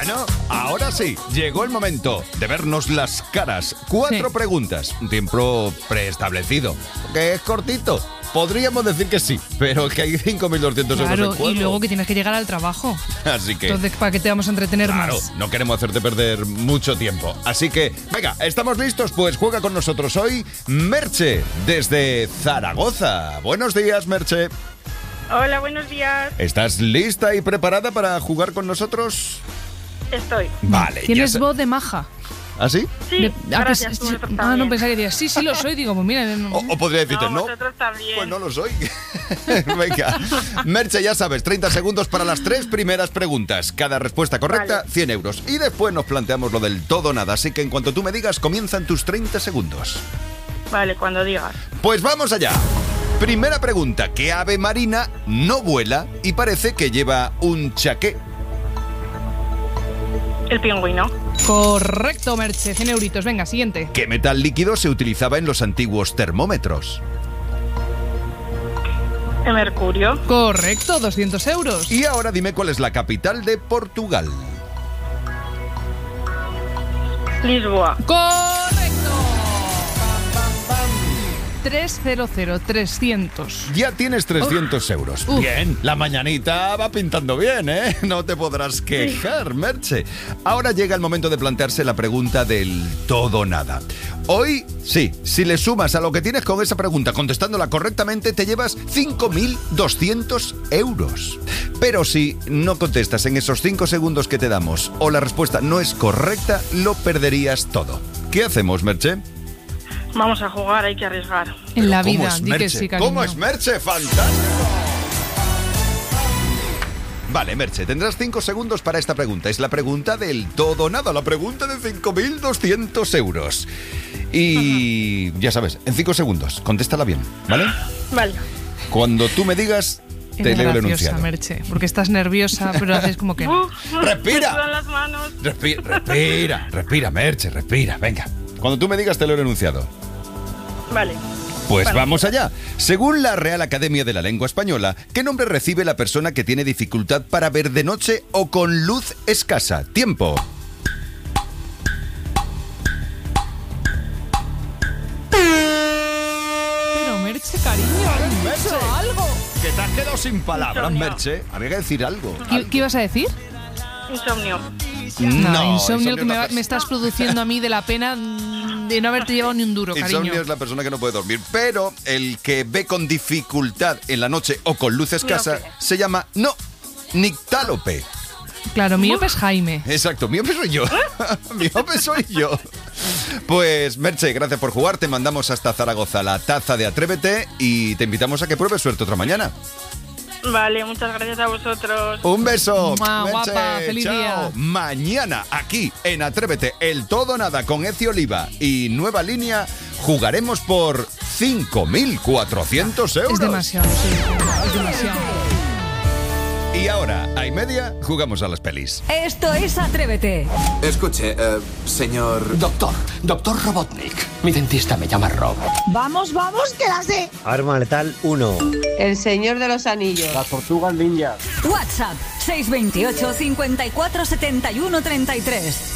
Bueno, ahora sí, llegó el momento de vernos las caras. 4 preguntas, un tiempo preestablecido, que es cortito. Podríamos decir que sí, pero que hay 5.200 euros en juego. Claro, y luego que tienes que llegar al trabajo. Así que... Entonces, ¿para qué te vamos a entretener más? Claro, no queremos hacerte perder mucho tiempo. Así que, venga, ¿estamos listos? Pues juega con nosotros hoy Merche, desde Zaragoza. Buenos días, Merche. Hola, buenos días. ¿Estás lista y preparada para jugar con nosotros? Estoy. Vale. Tienes voz de maja. ¿Ah, sí? Sí, gracias. Vosotros no también. pensaba que dirías, sí lo soy. Digo, pues mira... O podría decirte, no. Vosotros también. Pues no lo soy. Venga. Merche, ya sabes, 30 segundos para las 3 primeras preguntas. Cada respuesta correcta, 100 euros. Y después nos planteamos lo del todo o nada. Así que en cuanto tú me digas, comienzan tus 30 segundos. Vale, cuando digas. Pues vamos allá. Primera pregunta. ¿Qué ave marina no vuela y parece que lleva un chaqué? El pingüino. Correcto, Merche. 100 euritos. Venga, siguiente. ¿Qué metal líquido se utilizaba en los antiguos termómetros? El mercurio. Correcto, 200 euros. Y ahora dime cuál es la capital de Portugal. Lisboa. Correcto. 300. Ya tienes 300 euros. Uf. Bien, la mañanita va pintando bien, ¿eh? No te podrás quejar, Merche. Ahora llega el momento de plantearse la pregunta del todo o nada. Hoy, sí, si le sumas a lo que tienes con esa pregunta contestándola correctamente, te llevas 5.200 euros. Pero si no contestas en esos 5 segundos que te damos o la respuesta no es correcta, lo perderías todo. ¿Qué hacemos, Merche? Vamos a jugar, hay que arriesgar. En la ¿Cómo vida, es di Merche? que sí, cariño. ¿Cómo es Merche? ¡Fantástico! Vale, Merche, tendrás 5 segundos para esta pregunta. Es la pregunta del todo o nada, la pregunta de 5.200 euros. Y ya sabes, en 5 segundos, contéstala bien, ¿vale? Vale. Cuando tú me digas, te Eres leo el graciosa, enunciado. Merche, porque estás nerviosa, pero haces como que no. ¡Respira! Me sudan las manos. Respira, Merche, respira. Venga, cuando tú me digas, te leo el enunciado. Vale. Pues Vale. vamos allá. Según la Real Academia de la Lengua Española, ¿qué nombre recibe la persona que tiene dificultad para ver de noche o con luz escasa? Tiempo. Pero Merche, cariño, has Merche. dicho algo. Que te has quedado sin palabras, Insomnio. Merche. Había que decir algo. ¿Qué ibas a decir? Insomnio. No, insomnio que es la me estás produciendo a mí de la pena de no haberte llevado ni un duro, cariño. Insomnio es la persona que no puede dormir, pero el que ve con dificultad en la noche o con luz escasa Miope. se llama nictálope. Claro, miope es Jaime. Exacto, miope soy yo. Miope soy yo. Pues, Merche, gracias por jugar. Te mandamos hasta Zaragoza la taza de Atrévete y te invitamos a que pruebes suerte otra mañana. Vale, muchas gracias a vosotros. Un beso. Mua, Merche, guapa, feliz chao. día. Mañana, aquí en Atrévete, el todo o nada con Eci Oliva y Nueva Línea, jugaremos por 5.400 euros. Es demasiado, sí. Es demasiado. Y ahora, a y media, jugamos a las pelis. Esto es Atrévete. Escuche, señor... Doctor Robotnik. Mi dentista me llama Rob. Vamos, que la sé. Arma letal 1. El Señor de los Anillos. Las tortugas ninja. WhatsApp 628 54 71 33.